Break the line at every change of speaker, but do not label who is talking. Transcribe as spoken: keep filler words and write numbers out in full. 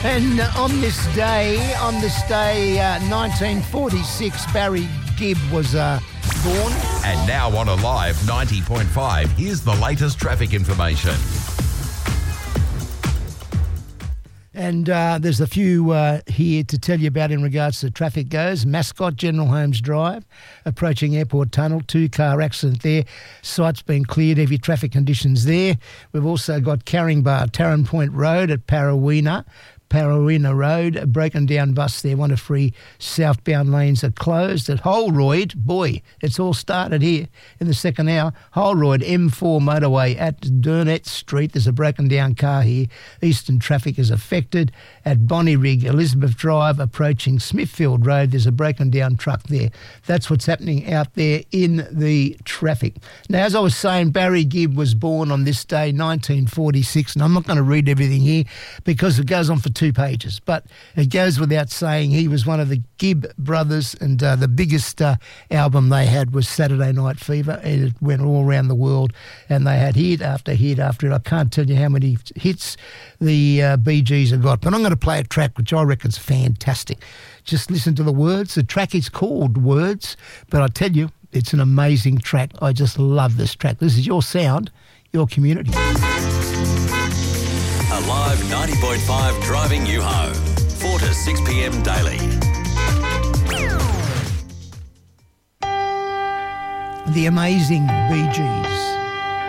And on this day, on this day, uh, nineteen forty-six, Barry Gibb was uh, born.
And now on Alive ninety point five, here's the latest traffic information.
And uh, there's a few uh, here to tell you about in regards to traffic goes. Mascot, General Holmes Drive, approaching Airport Tunnel, two-car accident there. Site's been cleared, heavy traffic conditions there. We've also got Carringbar, Tarrant Point Road at Parawina. Parawina Road, a broken down bus there. One of three southbound lanes are closed. At Holroyd, boy, it's all started here in the second hour. Holroyd, M four motorway at Durnett Street. There's a broken down car here. Eastern traffic is affected. At Bonnyrigg, Elizabeth Drive, approaching Smithfield Road, there's a broken down truck there. That's what's happening out there in the traffic. Now, as I was saying, Barry Gibb was born on this day, nineteen forty-six, and I'm not going to read everything here because it goes on for two pages, but it goes without saying he was one of the Gibb brothers, and uh, the biggest uh, album they had was Saturday Night Fever, and it went all around the world, and they had hit after hit after hit. I can't tell you how many hits the uh, Bee Gees have got, but I'm going to play a track which I reckon is fantastic. Just listen to the words. The track is called Words, but I tell you, it's an amazing track. I just love this track. This is your sound, your community.
Alive ninety point five, driving you home. four to six p.m. daily.
The amazing Bee Gees.